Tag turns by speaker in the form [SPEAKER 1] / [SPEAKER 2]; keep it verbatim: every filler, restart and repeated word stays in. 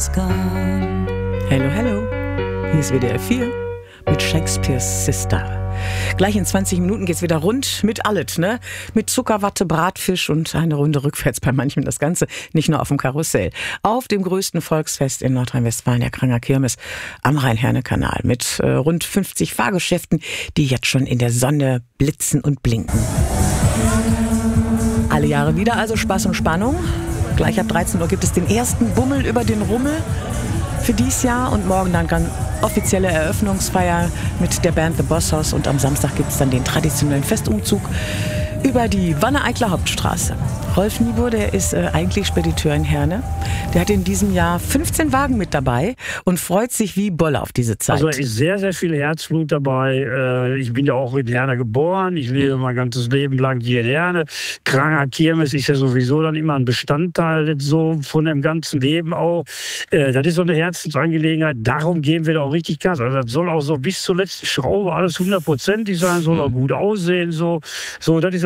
[SPEAKER 1] is gone.
[SPEAKER 2] Hello, hello. Hier ist W D R vier mit Shakespeares Sister. Gleich in zwanzig Minuten geht's wieder rund mit alles, ne? Mit Zuckerwatte, Bratfisch und eine Runde rückwärts bei manchem das Ganze. Nicht nur auf dem Karussell. Auf dem größten Volksfest in Nordrhein-Westfalen, der Kranger Kirmes am Rhein-Herne-Kanal. Mit äh, rund fünfzig Fahrgeschäften, die jetzt schon in der Sonne blitzen und blinken. Alle Jahre wieder, also Spaß und Spannung. Gleich ab dreizehn Uhr gibt es den ersten Bummel über den Rummel für dieses Jahr und morgen dann ganz offizielle Eröffnungsfeier mit der Band The Boss Hoss und am Samstag gibt es dann den traditionellen Festumzug über die Wanne-Eicler Hauptstraße. Rolf Niebuhr, der ist äh, eigentlich Spediteur in Herne. Der hat in diesem Jahr fünfzehn Wagen mit dabei und freut sich wie Bolle auf diese Zeit.
[SPEAKER 3] Also da ist sehr, sehr viel Herzblut dabei. Äh, ich bin ja auch in Herne geboren. Ich lebe mein ganzes Leben lang hier in Herne. Kranger Kirmes ist ja sowieso dann immer ein Bestandteil so von dem ganzen Leben auch. Äh, das ist so eine Herzensangelegenheit. Darum gehen wir da auch richtig Gas. Also das soll auch so bis zur letzten Schraube alles hundertprozentig sein, soll auch gut aussehen. So, so das ist